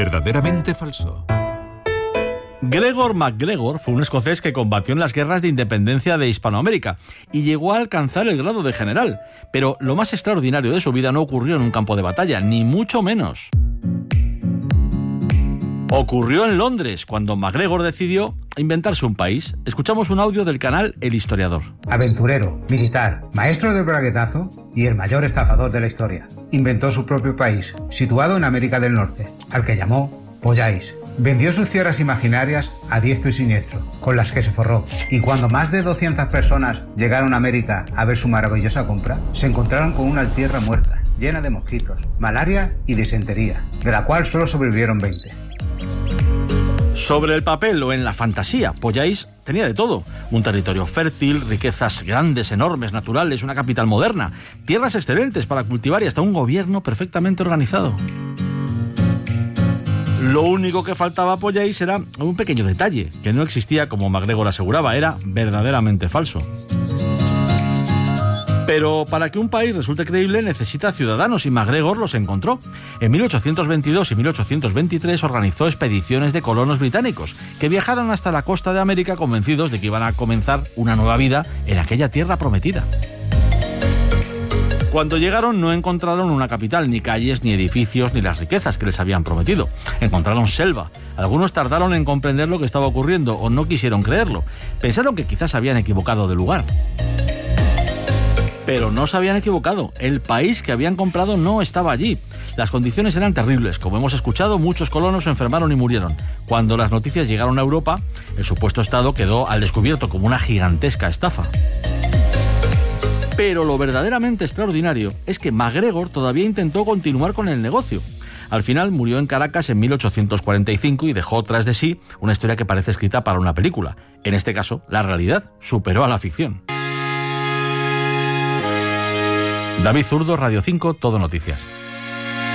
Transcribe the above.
Verdaderamente falso. Gregor MacGregor fue un escocés que combatió en las guerras de independencia de Hispanoamérica y llegó a alcanzar el grado de general. Pero lo más extraordinario de su vida no ocurrió en un campo de batalla, ni mucho menos. Ocurrió en Londres, cuando MacGregor decidió inventarse un país. Escuchamos un audio del canal El Historiador. Aventurero, militar, maestro del braguetazo y el mayor estafador de la historia. Inventó su propio país, situado en América del Norte, al que llamó Polláis. Vendió sus tierras imaginarias a diestro y siniestro, con las que se forró. Y cuando más de 200 personas llegaron a América a ver su maravillosa compra, se encontraron con una tierra muerta, llena de mosquitos, malaria y disentería, de la cual solo sobrevivieron 20. Sobre el papel o en la fantasía, Polláis tenía de todo. Un territorio fértil, riquezas grandes, enormes, naturales, una capital moderna, tierras excelentes para cultivar y hasta un gobierno perfectamente organizado. Lo único que faltaba a Polláis era un pequeño detalle, que no existía como MacGregor aseguraba, era verdaderamente falso. Pero para que un país resulte creíble necesita ciudadanos y MacGregor los encontró. En 1822 y 1823 organizó expediciones de colonos británicos que viajaron hasta la costa de América convencidos de que iban a comenzar una nueva vida en aquella tierra prometida. Cuando llegaron no encontraron una capital, ni calles, ni edificios, ni las riquezas que les habían prometido. Encontraron selva. Algunos tardaron en comprender lo que estaba ocurriendo o no quisieron creerlo. Pensaron que quizás habían equivocado de lugar. Pero no se habían equivocado. El país que habían comprado no estaba allí. Las condiciones eran terribles. Como hemos escuchado, muchos colonos se enfermaron y murieron. Cuando las noticias llegaron a Europa, el supuesto estado quedó al descubierto como una gigantesca estafa. Pero lo verdaderamente extraordinario es que MacGregor todavía intentó continuar con el negocio. Al final murió en Caracas en 1845 y dejó tras de sí una historia que parece escrita para una película. En este caso, la realidad superó a la ficción. David Zurdo, Radio 5, Todo Noticias.